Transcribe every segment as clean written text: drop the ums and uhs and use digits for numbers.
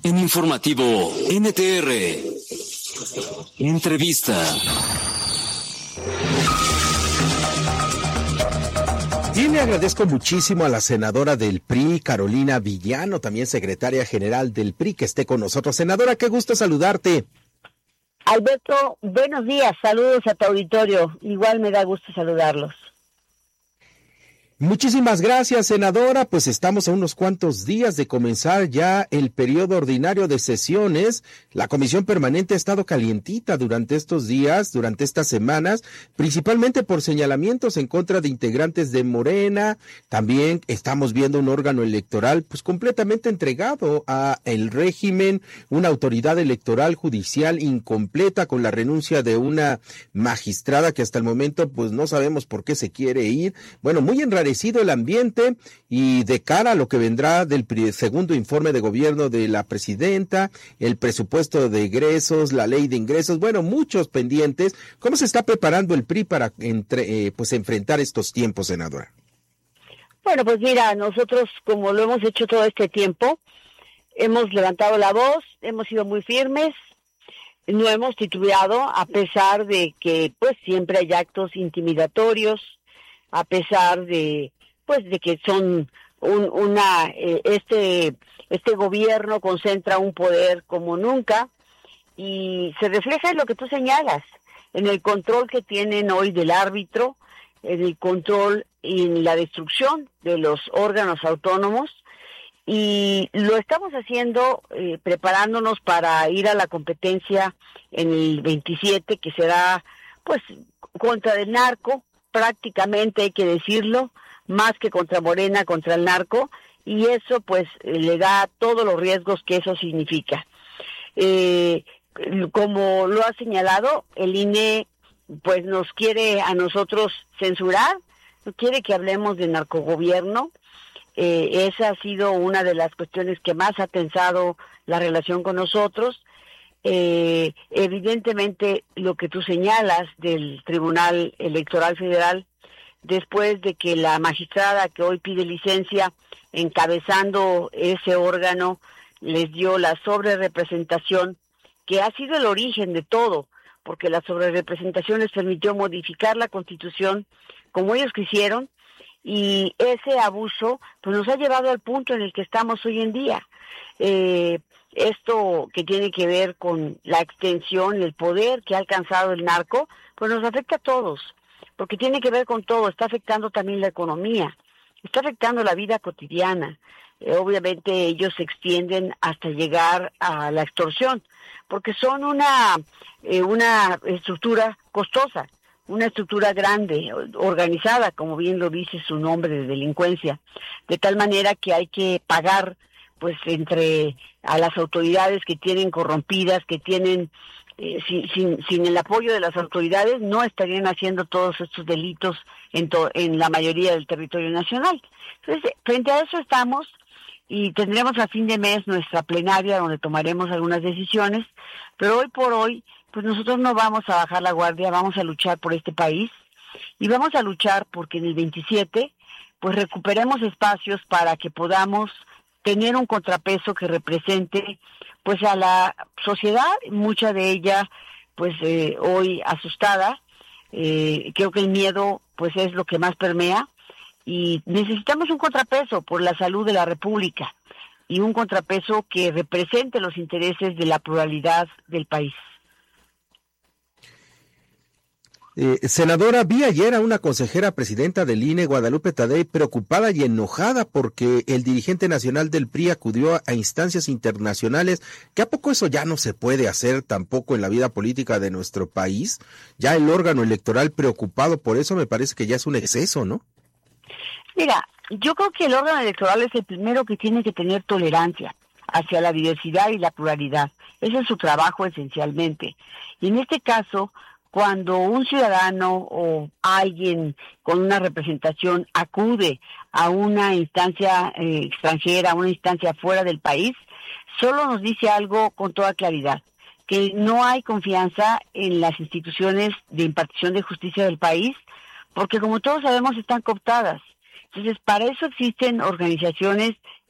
En Informativo NTR. Entrevista. Y le agradezco muchísimo a la senadora del PRI, Carolina Villano, también secretaria general del PRI, que esté con nosotros. Senadora, qué gusto saludarte. Alberto, buenos días, saludos a tu auditorio. Igual me da gusto saludarlos. Muchísimas gracias, senadora. Pues estamos a unos cuantos días de comenzar ya el periodo ordinario de sesiones. La comisión permanente ha estado calientita durante estos días, durante estas semanas, principalmente por señalamientos en contra de integrantes de Morena. También estamos viendo un órgano electoral pues completamente entregado a el régimen, una autoridad electoral judicial incompleta con la renuncia de una magistrada que hasta el momento pues no sabemos por qué se quiere ir. Bueno, muy enrarecido el ambiente y de cara a lo que vendrá del segundo informe de gobierno de la presidenta, el presupuesto de egresos, la ley de ingresos, bueno, muchos pendientes. ¿Cómo se está preparando el PRI para enfrentar estos tiempos, senadora? Bueno, pues mira, nosotros como lo hemos hecho todo este tiempo, hemos levantado la voz, hemos sido muy firmes, no hemos titubeado a pesar de que pues siempre hay actos intimidatorios, a pesar de que son este gobierno concentra un poder como nunca y se refleja en lo que tú señalas, en el control que tienen hoy del árbitro, en el control y en la destrucción de los órganos autónomos, y lo estamos haciendo preparándonos para ir a la competencia en el 27, que será pues contra el narco, prácticamente hay que decirlo, más que contra Morena, contra el narco, y eso pues le da todos los riesgos que eso significa. Como lo ha señalado, el INE pues nos quiere a nosotros censurar, no quiere que hablemos de narcogobierno. Esa ha sido una de las cuestiones que más ha tensado la relación con nosotros. Evidentemente lo que tú señalas del Tribunal Electoral Federal, después de que la magistrada que hoy pide licencia encabezando ese órgano les dio la sobrerepresentación, que ha sido el origen de todo, porque la sobrerepresentación les permitió modificar la Constitución como ellos quisieron, y ese abuso pues nos ha llevado al punto en el que estamos hoy en día. Esto que tiene que ver con la extensión y el poder que ha alcanzado el narco, pues nos afecta a todos, porque tiene que ver con todo, está afectando también la economía, está afectando la vida cotidiana. Obviamente ellos se extienden hasta llegar a la extorsión, porque son una estructura costosa, una estructura grande, organizada, como bien lo dice su nombre, de delincuencia, de tal manera que hay que pagar pues entre a las autoridades que tienen corrompidas, que tienen sin el apoyo de las autoridades no estarían haciendo todos estos delitos en la mayoría del territorio nacional. Entonces, frente a eso estamos, y tendremos a fin de mes nuestra plenaria donde tomaremos algunas decisiones, pero hoy por hoy pues nosotros no vamos a bajar la guardia, vamos a luchar por este país y vamos a luchar porque en el 27 pues recuperemos espacios para que podamos tener un contrapeso que represente pues a la sociedad, mucha de ella pues hoy asustada. Creo que el miedo pues es lo que más permea y necesitamos un contrapeso por la salud de la República y un contrapeso que represente los intereses de la pluralidad del país. Senadora, vi ayer a una consejera presidenta del INE, Guadalupe Tadei, preocupada y enojada porque el dirigente nacional del PRI acudió a instancias internacionales. ¿Que a poco eso ya no se puede hacer tampoco en la vida política de nuestro país? Ya el órgano electoral preocupado por eso me parece que ya es un exceso, ¿no? Mira, yo creo que el órgano electoral es el primero que tiene que tener tolerancia hacia la diversidad y la pluralidad. Ese es su trabajo esencialmente. Y en este caso, cuando un ciudadano o alguien con una representación acude a una instancia extranjera, a una instancia fuera del país, solo nos dice algo con toda claridad, que no hay confianza en las instituciones de impartición de justicia del país, porque como todos sabemos están cooptadas. Entonces, para eso existen organizaciones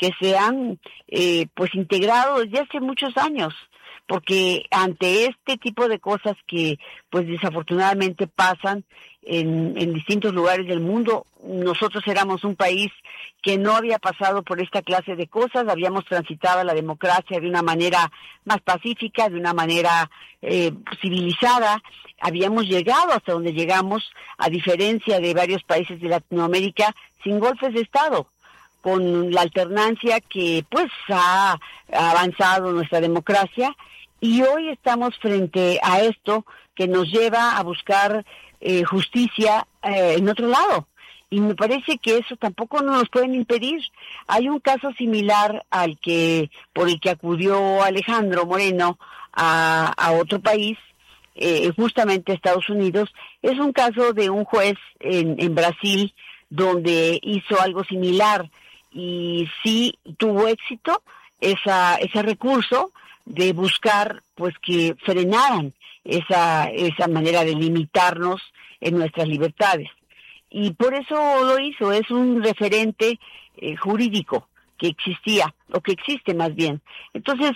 que se han pues integrado desde hace muchos años, porque ante este tipo de cosas que pues desafortunadamente pasan en distintos lugares del mundo, nosotros éramos un país que no había pasado por esta clase de cosas, habíamos transitado la democracia de una manera más pacífica, de una manera civilizada, habíamos llegado hasta donde llegamos, a diferencia de varios países de Latinoamérica, sin golpes de Estado, con la alternancia que pues ha avanzado nuestra democracia, y hoy estamos frente a esto que nos lleva a buscar justicia en otro lado. Y me parece que eso tampoco nos pueden impedir. Hay un caso similar al que por el que acudió Alejandro Moreno a otro país, justamente a Estados Unidos. Es un caso de un juez en Brasil donde hizo algo similar y sí tuvo éxito ese recurso de buscar pues que frenaran esa manera de limitarnos en nuestras libertades. Y por eso lo hizo, es un referente jurídico que existía, o que existe más bien. Entonces,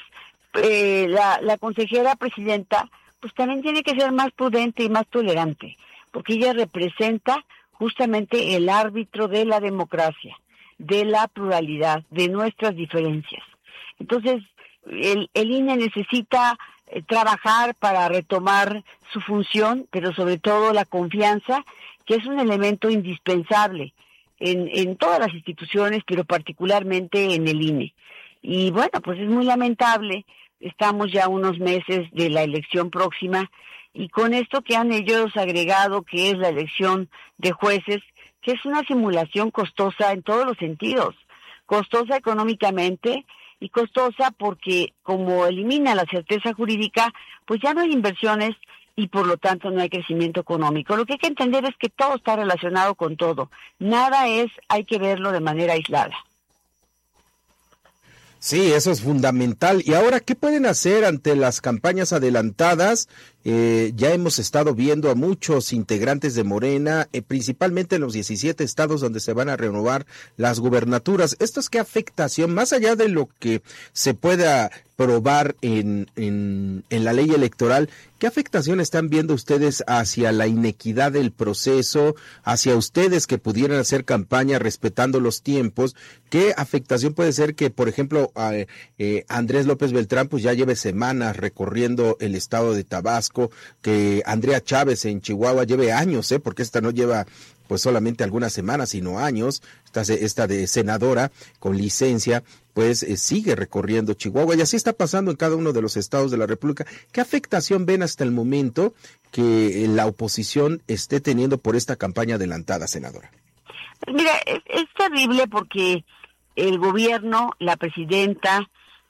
la consejera presidenta, pues también tiene que ser más prudente y más tolerante, porque ella representa justamente el árbitro de la democracia, de la pluralidad, de nuestras diferencias. Entonces, el INE necesita trabajar para retomar su función, pero sobre todo la confianza, que es un elemento indispensable en todas las instituciones, pero particularmente en el INE. Y bueno, pues es muy lamentable, estamos ya unos meses de la elección próxima, y con esto que han ellos agregado, que es la elección de jueces, que es una simulación costosa en todos los sentidos, costosa económicamente, y costosa porque como elimina la certeza jurídica, pues ya no hay inversiones y por lo tanto no hay crecimiento económico. Lo que hay que entender es que todo está relacionado con todo. Nada hay que verlo de manera aislada. Sí, eso es fundamental. Y ahora, ¿qué pueden hacer ante las campañas adelantadas? Ya hemos estado viendo a muchos integrantes de Morena, principalmente en los 17 estados donde se van a renovar las gubernaturas. ¿Esto es qué afectación, más allá de lo que se pueda probar en la ley electoral, qué afectación están viendo ustedes hacia la inequidad del proceso, hacia ustedes que pudieran hacer campaña respetando los tiempos? ¿Qué afectación puede ser que, por ejemplo, Andrés López Beltrán pues ya lleve semanas recorriendo el estado de Tabasco, que Andrea Chávez en Chihuahua lleve años, porque esta no lleva pues solamente algunas semanas, sino años, esta de senadora con licencia, pues sigue recorriendo Chihuahua, y así está pasando en cada uno de los estados de la República? ¿Qué afectación ven hasta el momento que la oposición esté teniendo por esta campaña adelantada, senadora? Mira, es terrible porque el gobierno, la presidenta,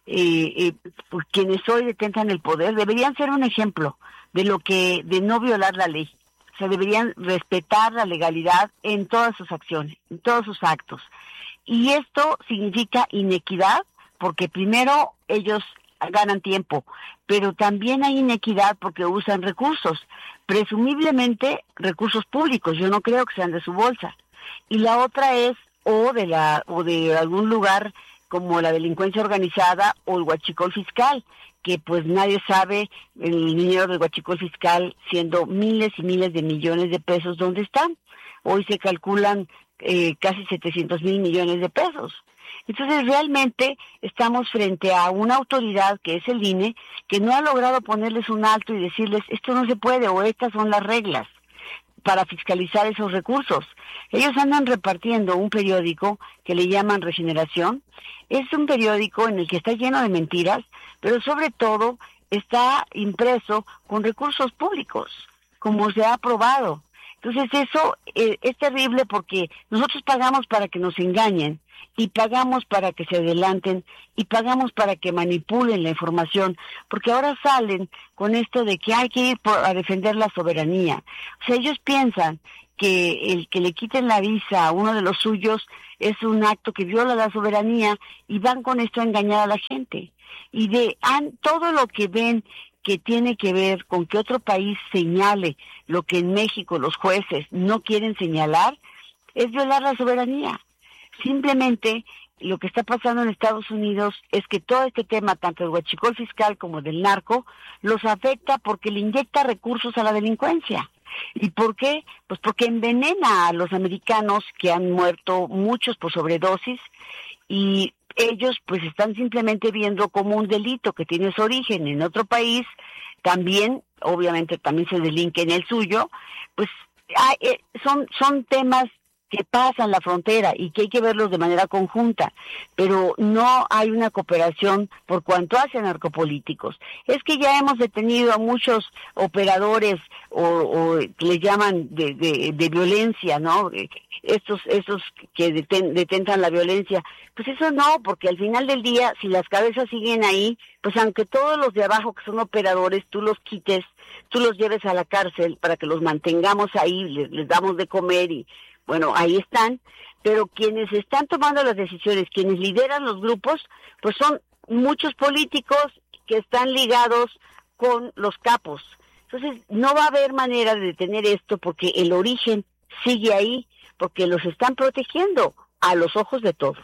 pues quienes hoy detentan el poder, deberían ser un ejemplo de no violar la ley. O sea, deberían respetar la legalidad en todas sus acciones, en todos sus actos. Y esto significa inequidad, porque primero ellos ganan tiempo, pero también hay inequidad porque usan recursos, presumiblemente recursos públicos, yo no creo que sean de su bolsa. Y la otra es o de algún lugar como la delincuencia organizada o el huachicol fiscal, que pues nadie sabe el dinero del huachicol fiscal, siendo miles y miles de millones de pesos, ¿dónde están? Hoy se calculan casi 700,000 millones de pesos. Entonces realmente estamos frente a una autoridad que es el INE, que no ha logrado ponerles un alto y decirles esto no se puede o estas son las reglas para fiscalizar esos recursos. Ellos andan repartiendo un periódico que le llaman Regeneración. Es un periódico en el que está lleno de mentiras, pero sobre todo está impreso con recursos públicos, como se ha aprobado. Entonces eso es terrible porque nosotros pagamos para que nos engañen, y pagamos para que se adelanten, y pagamos para que manipulen la información, porque ahora salen con esto de que hay que ir a defender la soberanía. O sea, ellos piensan que el que le quiten la visa a uno de los suyos es un acto que viola la soberanía, y van con esto a engañar a la gente. Y todo lo que ven que tiene que ver con que otro país señale lo que en México los jueces no quieren señalar, es violar la soberanía. Simplemente lo que está pasando en Estados Unidos es que todo este tema, tanto del huachicol fiscal como del narco, los afecta porque le inyecta recursos a la delincuencia. ¿Y por qué? Pues porque envenena a los americanos, que han muerto muchos por sobredosis, y ellos pues están simplemente viendo como un delito que tiene su origen en otro país, también, obviamente también se delinque en el suyo, pues son temas que pasan la frontera y que hay que verlos de manera conjunta, pero no hay una cooperación por cuanto hace a narcopolíticos. Es que ya hemos detenido a muchos operadores o les llaman de violencia, ¿no? Estos que detentan la violencia. Pues eso no, porque al final del día, si las cabezas siguen ahí, pues aunque todos los de abajo que son operadores, tú los quites, tú los lleves a la cárcel para que los mantengamos ahí, les damos de comer y bueno, ahí están, pero quienes están tomando las decisiones, quienes lideran los grupos, pues son muchos políticos que están ligados con los capos. Entonces, no va a haber manera de detener esto porque el origen sigue ahí, porque los están protegiendo a los ojos de todos.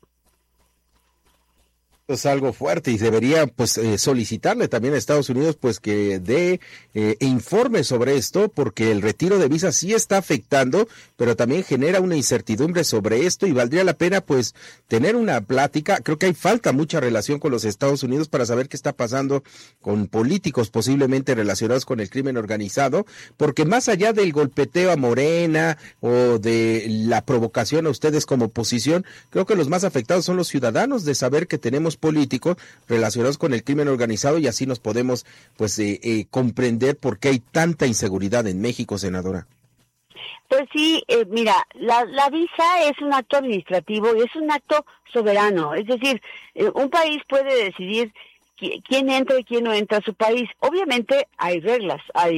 Es algo fuerte y debería pues solicitarle también a Estados Unidos pues que dé informe sobre esto, porque el retiro de visas sí está afectando, pero también genera una incertidumbre sobre esto y valdría la pena pues tener una plática. Creo que hay falta mucha relación con los Estados Unidos para saber qué está pasando con políticos posiblemente relacionados con el crimen organizado, porque más allá del golpeteo a Morena o de la provocación a ustedes como oposición, creo que los más afectados son los ciudadanos de saber que tenemos políticos relacionados con el crimen organizado y así nos podemos pues comprender por qué hay tanta inseguridad en México, senadora. Pues sí, mira, la visa es un acto administrativo y es un acto soberano, es decir, un país puede decidir quién entra y quién no entra a su país. Obviamente hay reglas,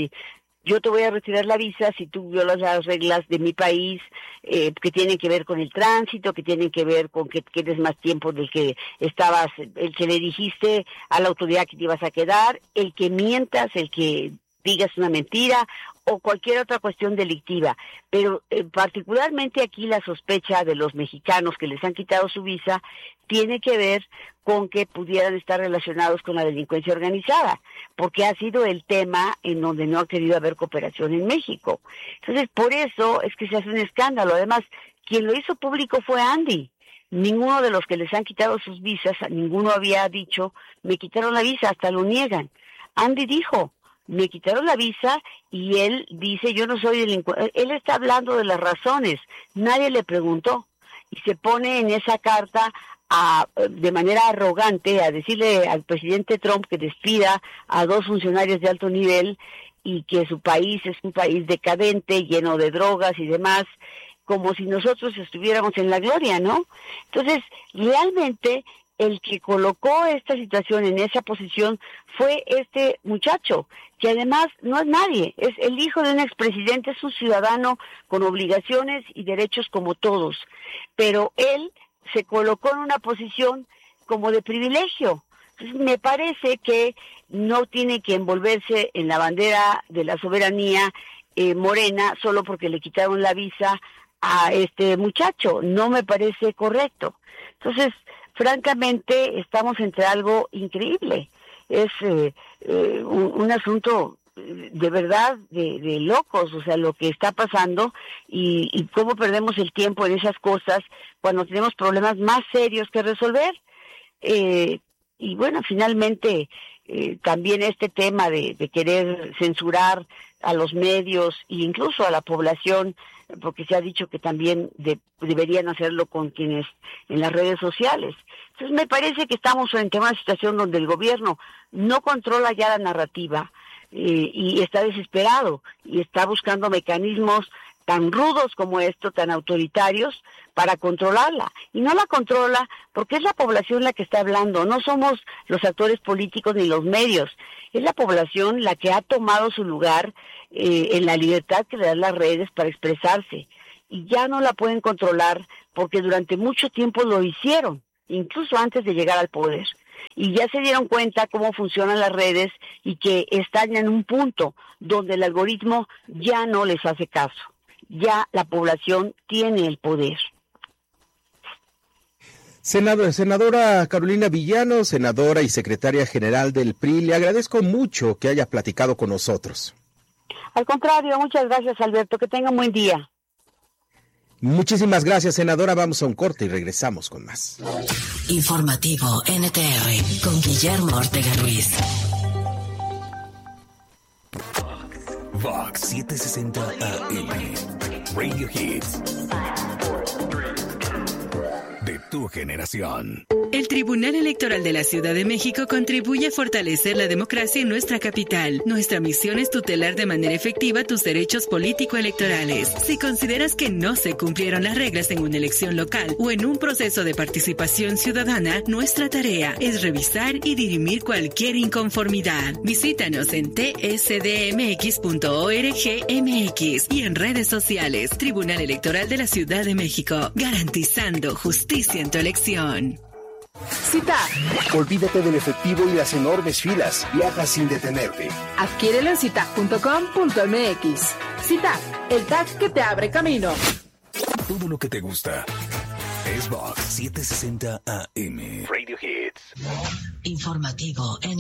yo te voy a retirar la visa si tú violas las reglas de mi país, que tienen que ver con el tránsito, que tienen que ver con que quedes más tiempo del que estabas, el que le dijiste a la autoridad que te ibas a quedar, el que mientas, el que digas una mentira o cualquier otra cuestión delictiva. Pero particularmente aquí la sospecha de los mexicanos que les han quitado su visa tiene que ver con que pudieran estar relacionados con la delincuencia organizada, porque ha sido el tema en donde no ha querido haber cooperación en México. Entonces, por eso es que se hace un escándalo. Además, quien lo hizo público fue Andy. Ninguno de los que les han quitado sus visas, ninguno había dicho, me quitaron la visa, hasta lo niegan. Andy dijo, me quitaron la visa, y él dice, yo no soy delincuente. Él está hablando de las razones, nadie le preguntó, y se pone en esa carta de manera arrogante a decirle al presidente Trump que despida a 2 funcionarios de alto nivel y que su país es un país decadente, lleno de drogas y demás, como si nosotros estuviéramos en la gloria, ¿no? Entonces, realmente el que colocó esta situación en esa posición fue este muchacho, que además no es nadie, es el hijo de un expresidente, es un ciudadano con obligaciones y derechos como todos, pero él se colocó en una posición como de privilegio. Entonces, me parece que no tiene que envolverse en la bandera de la soberanía morena solo porque le quitaron la visa a este muchacho. No me parece correcto. Entonces, francamente, estamos entre algo increíble. Es un asunto de verdad de locos, o sea, lo que está pasando y cómo perdemos el tiempo en esas cosas cuando tenemos problemas más serios que resolver. Y bueno, finalmente también este tema de querer censurar a los medios e incluso a la población, porque se ha dicho que también deberían hacerlo con quienes en las redes sociales. Entonces me parece que estamos frente a una situación donde el gobierno no controla ya la narrativa y está desesperado y está buscando mecanismos tan rudos como esto, tan autoritarios, para controlarla. Y no la controla porque es la población la que está hablando, no somos los actores políticos ni los medios, es la población la que ha tomado su lugar en la libertad que le dan las redes para expresarse. Y ya no la pueden controlar porque durante mucho tiempo lo hicieron, incluso antes de llegar al poder. Y ya se dieron cuenta cómo funcionan las redes y que están en un punto donde el algoritmo ya no les hace caso. Ya la población tiene el poder. Senadora Carolina Villano, senadora y secretaria general del PRI, le agradezco mucho que haya platicado con nosotros. Al contrario, muchas gracias, Alberto. Que tenga un buen día. Muchísimas gracias, senadora. Vamos a un corte y regresamos con más. Informativo NTR con Guillermo Ortega Ruiz. Vox 760 AM. Radio Hits. De tu generación. El Tribunal Electoral de la Ciudad de México contribuye a fortalecer la democracia en nuestra capital. Nuestra misión es tutelar de manera efectiva tus derechos político-electorales. Si consideras que no se cumplieron las reglas en una elección local o en un proceso de participación ciudadana, nuestra tarea es revisar y dirimir cualquier inconformidad. Visítanos en tsdmx.org.mx y en redes sociales. Tribunal Electoral de la Ciudad de México, garantizando justicia en tu elección. CITAG. Olvídate del efectivo y las enormes filas. Viaja sin detenerte. Adquiérelo en citag.com.mx. CITAG, el tag que te abre camino. Todo lo que te gusta es Vox 760 AM. Radio Hits. Informativo